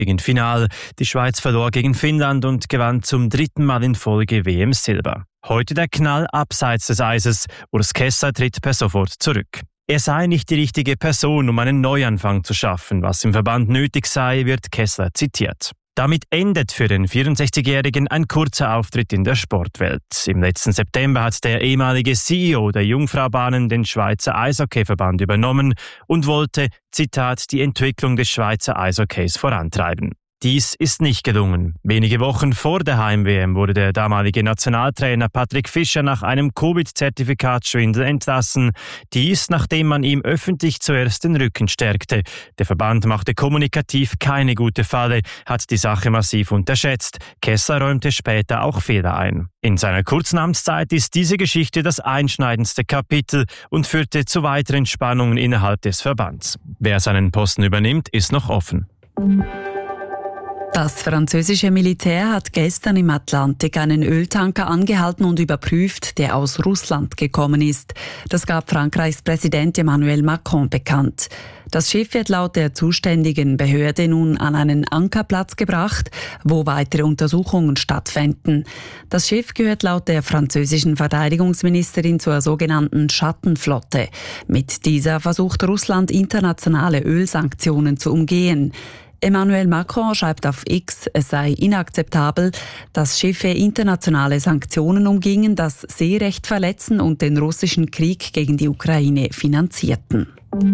gegen Final. Die Schweiz verlor gegen Finnland und gewann zum 3. Mal in Folge WM-Silber. Heute der Knall abseits des Eises. Urs Kessler tritt per sofort zurück. Er sei nicht die richtige Person, um einen Neuanfang zu schaffen. Was im Verband nötig sei, wird Kessler zitiert. Damit endet für den 64-Jährigen ein kurzer Auftritt in der Sportwelt. Im letzten September hat der ehemalige CEO der Jungfraubahnen den Schweizer Eishockeyverband übernommen und wollte, Zitat, die Entwicklung des Schweizer Eishockeys vorantreiben. Dies ist nicht gelungen. Wenige Wochen vor der Heim-WM wurde der damalige Nationaltrainer Patrick Fischer nach einem Covid-Zertifikatsschwindel entlassen. Dies, nachdem man ihm öffentlich zuerst den Rücken stärkte. Der Verband machte kommunikativ keine gute Falle, hat die Sache massiv unterschätzt. Kessler räumte später auch Fehler ein. In seiner kurzen Amtszeit ist diese Geschichte das einschneidendste Kapitel und führte zu weiteren Spannungen innerhalb des Verbands. Wer seinen Posten übernimmt, ist noch offen. Das französische Militär hat gestern im Atlantik einen Öltanker angehalten und überprüft, der aus Russland gekommen ist. Das gab Frankreichs Präsident Emmanuel Macron bekannt. Das Schiff wird laut der zuständigen Behörde nun an einen Ankerplatz gebracht, wo weitere Untersuchungen stattfinden. Das Schiff gehört laut der französischen Verteidigungsministerin zur sogenannten Schattenflotte. Mit dieser versucht Russland internationale Ölsanktionen zu umgehen. Emmanuel Macron schreibt auf X, es sei inakzeptabel, dass Schiffe internationale Sanktionen umgingen, das Seerecht verletzen und den russischen Krieg gegen die Ukraine finanzierten.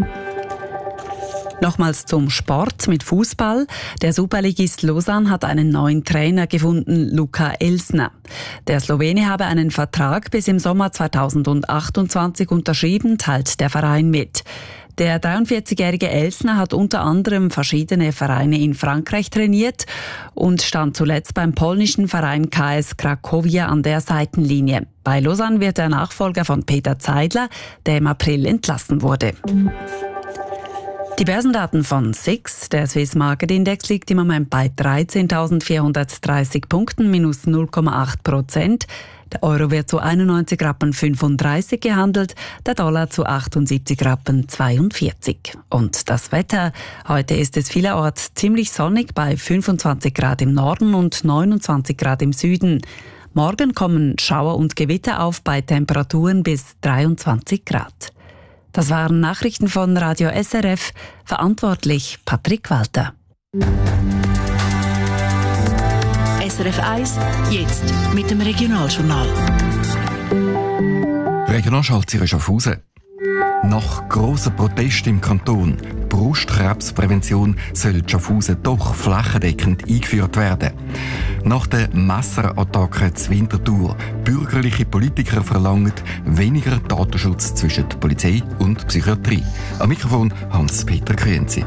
Nochmals zum Sport mit Fußball. Der Superligist Lausanne hat einen neuen Trainer gefunden, Luka Elsner. Der Slowene habe einen Vertrag bis im Sommer 2028 unterschrieben, teilt der Verein mit. Der 43-jährige Elsner hat unter anderem verschiedene Vereine in Frankreich trainiert und stand zuletzt beim polnischen Verein KS Cracovia an der Seitenlinie. Bei Lausanne wird er Nachfolger von Peter Zeidler, der im April entlassen wurde. Die Börsendaten von SIX, der Swiss Market Index, liegt im Moment bei 13.430 Punkten, minus 0,8%. Der Euro wird zu 91,35 Rappen gehandelt, der Dollar zu 78,42 Rappen. Und das Wetter? Heute ist es vielerorts ziemlich sonnig bei 25 Grad im Norden und 29 Grad im Süden. Morgen kommen Schauer und Gewitter auf bei Temperaturen bis 23 Grad. Das waren Nachrichten von Radio SRF, verantwortlich Patrick Walter. SRF 1, jetzt mit dem Regionaljournal. Regionalschaltzire Schaffhausen. Nach grossen Protesten im Kanton Brustkrebsprävention soll Schaffhausen doch flächendeckend eingeführt werden. Nach der Messerattacke zu Winterthur bürgerliche Politiker verlangen weniger Datenschutz zwischen Polizei und Psychiatrie. Am Mikrofon Hans-Peter Krienzi.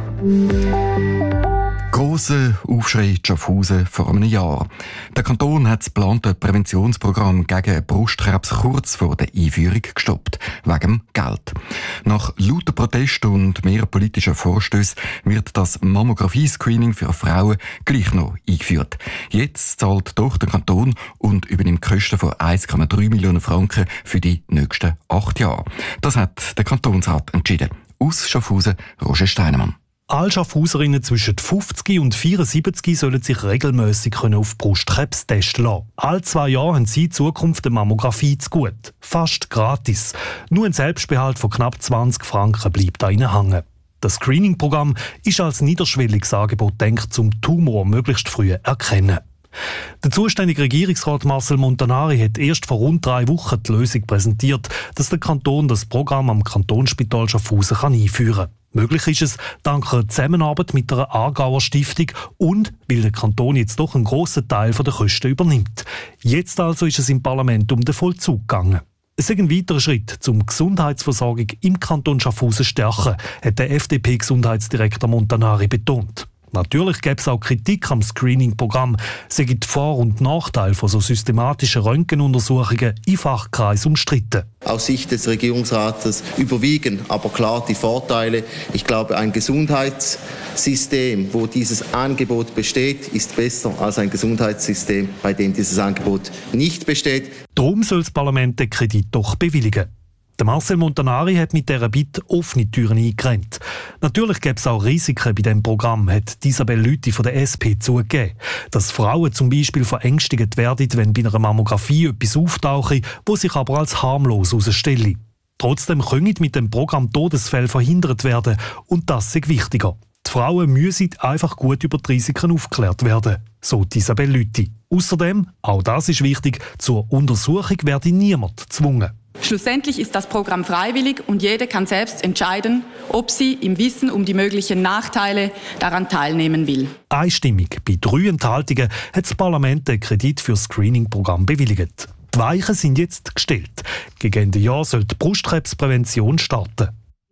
Grosser Aufschrei in Schaffhausen vor einem Jahr. Der Kanton hat das geplante Präventionsprogramm gegen Brustkrebs kurz vor der Einführung gestoppt, wegen Geld. Nach lauter Protest und mehr politischer Vorstöße wird das Mammographie-Screening für Frauen gleich noch eingeführt. Jetzt zahlt doch der Kanton und übernimmt Kosten von 1,3 Millionen Franken für die nächsten 8 Jahre. Das hat der Kantonsrat entschieden. Aus Schaffhausen, Roger Steinemann. Alle Schaffhauserinnen zwischen 50 und 74 sollen sich regelmässig auf Brustkrebs testen lassen. Alle 2 Jahre haben sie in Zukunft eine Mammographie zu gut. Fast gratis. Nur ein Selbstbehalt von knapp 20 Franken bleibt da ihnen hängen. Das Screening-Programm ist als niederschwelliges Angebot gedacht, um Tumor möglichst früh erkennen. Der zuständige Regierungsrat Marcel Montanari hat erst vor rund 3 Wochen die Lösung präsentiert, dass der Kanton das Programm am Kantonsspital Schaffhausen einführen kann. Möglich ist es dank einer Zusammenarbeit mit einer Aargauer Stiftung und weil der Kanton jetzt doch einen grossen Teil der Kosten übernimmt. Jetzt also ist es im Parlament um den Vollzug gegangen. Es ist ein weiterer Schritt, um die Gesundheitsversorgung im Kanton Schaffhausen zu stärken, hat der FDP-Gesundheitsdirektor Montanari betont. Natürlich gäbe es auch Kritik am Screening-Programm. Es gibt Vor- und Nachteile von so systematischen Röntgenuntersuchungen im Fachkreis umstritten. Aus Sicht des Regierungsrates überwiegen aber klar die Vorteile. Ich glaube, ein Gesundheitssystem, wo dieses Angebot besteht, ist besser als ein Gesundheitssystem, bei dem dieses Angebot nicht besteht. Darum soll das Parlament den Kredit doch bewilligen. Der Marcel Montanari hat mit dieser Bitte offene Türen eingerannt. Natürlich gäbe es auch Risiken bei diesem Programm, hat Isabel Lüthi von der SP zugegeben. Dass Frauen zum Beispiel verängstigt werden, wenn bei einer Mammographie etwas auftauche, wo sich aber als harmlos herausstelle. Trotzdem können mit dem Programm Todesfälle verhindert werden und das ist wichtiger. Die Frauen müssen einfach gut über die Risiken aufgeklärt werden, so Isabel Lüthi. Außerdem, auch das ist wichtig, zur Untersuchung werde niemand gezwungen. Schlussendlich ist das Programm freiwillig und jede kann selbst entscheiden, ob sie im Wissen um die möglichen Nachteile daran teilnehmen will. Einstimmig, bei 3 Enthaltungen, hat das Parlament den Kredit für das Screening-Programm bewilligt. Die Weichen sind jetzt gestellt. Gegen Ende Jahr soll die Brustkrebsprävention starten.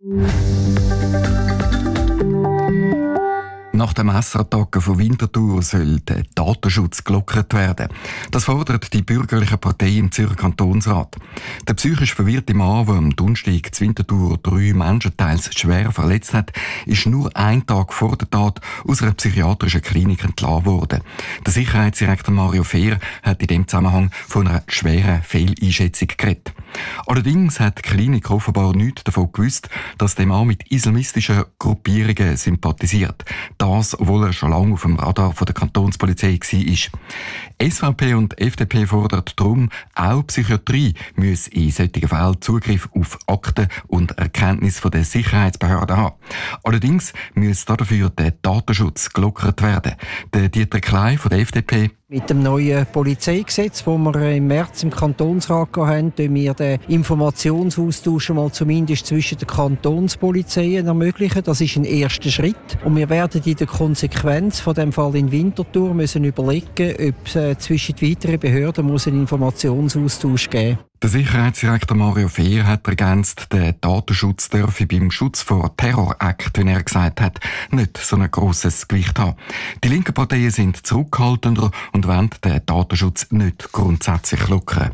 Nach den Messerattacken von Winterthur soll der Datenschutz gelockert werden. Das fordert die bürgerliche Partei im Zürcher Kantonsrat. Der psychisch verwirrte Mann, der am Donnerstag zu Winterthur 3 Menschen teils schwer verletzt hat, ist nur einen Tag vor der Tat aus einer psychiatrischen Klinik entlassen worden. Der Sicherheitsdirektor Mario Fehr hat in dem Zusammenhang von einer schweren Fehleinschätzung geredet. Allerdings hat die Klinik offenbar nichts davon gewusst, dass der Mann mit islamistischen Gruppierungen sympathisiert. Das, obwohl er schon lange auf dem Radar der Kantonspolizei war. SVP und FDP fordern darum, auch Psychiatrie müsse in solchen Fällen Zugriff auf Akten und Erkenntnis der Sicherheitsbehörden haben. Allerdings müsse dafür der Datenschutz gelockert werden. Der Dieter Klein von der FDP: Mit dem neuen Polizeigesetz, das wir im März im Kantonsrat hatten, ermöglichen wir den Informationsaustausch mal zumindest zwischen den Kantonspolizeien ermöglichen. Das ist ein erster Schritt. Und wir werden in der Konsequenz von dem Fall in Winterthur müssen überlegen, ob es zwischen den weiteren Behörden einen Informationsaustausch geben muss. Der Sicherheitsdirektor Mario Fehr hat ergänzt, der Datenschutz dürfe beim Schutz vor Terrorakten, wie er gesagt hat, nicht so ein grosses Gewicht haben. Die linken Parteien sind zurückhaltender und wollen den Datenschutz nicht grundsätzlich lockern.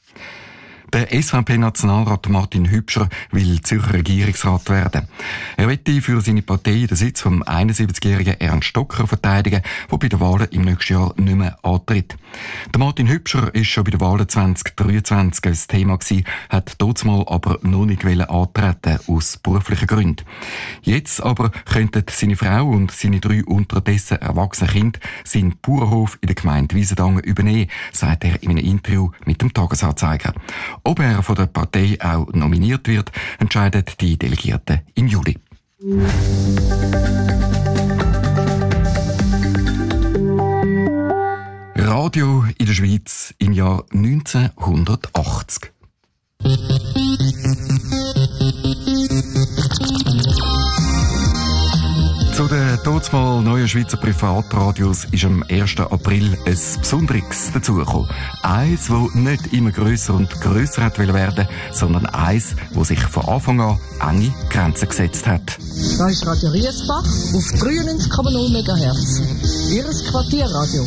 Der SVP-Nationalrat Martin Hübscher will Zürcher Regierungsrat werden. Er möchte für seine Partei den Sitz vom 71-jährigen Ernst Stocker verteidigen, der bei den Wahlen im nächsten Jahr nicht mehr antritt. Der Martin Hübscher ist schon bei den Wahlen 2023 ein Thema gewesen, hat dazumal aber noch nicht antreten, aus beruflichen Gründen. Jetzt aber könnten seine Frau und seine 3 unterdessen erwachsenen Kinder seinen Bauernhof in der Gemeinde Wiesendangen übernehmen, sagt er in einem Interview mit dem Tagesanzeiger. Ob er von der Partei auch nominiert wird, entscheiden die Delegierten im Juli. Radio in der Schweiz im Jahr 1980. Zu den damals neuen Schweizer Privatradios ist am 1. April ein Besonderes dazugekommen. Eins, das nicht immer grösser und grösser hat werden, sondern eins, das sich von Anfang an enge Grenzen gesetzt hat. Da ist Radio Riesbach auf 93,0 MHz. Ihres Quartierradio.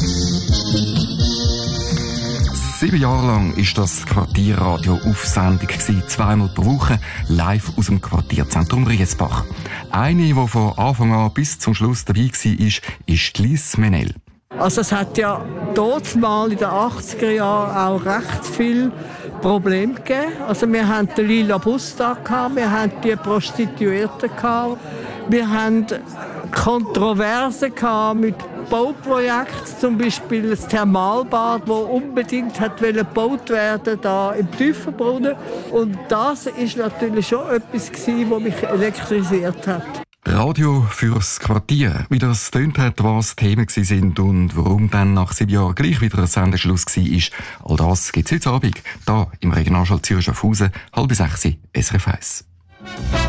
7 Jahre lang war das Quartierradio auf Sendung, 2-mal pro Woche, live aus dem Quartierzentrum Riesbach. Eine, die von Anfang an bis zum Schluss dabei war, ist Lies Menel. Also es hat ja dort mal in den 80er Jahren auch recht viele Probleme gegeben. Also wir hatten den lila Bus da, wir hatten die Prostituierten, wir hatten Kontroversen mit Bauprojekten, zum Beispiel das Thermalbad, das unbedingt gebaut werden da im Tiefenbrunnen. Und das ist natürlich schon etwas, was mich elektrisiert hat. Radio fürs Quartier. Wie das tönt hat, was Themen sind und warum dann nach 7 Jahren gleich wieder ein Sendeschluss war, all das gibt es heute Abend, hier im Regionalschall Zürich Schaffhausen, 5:30 SRF 1.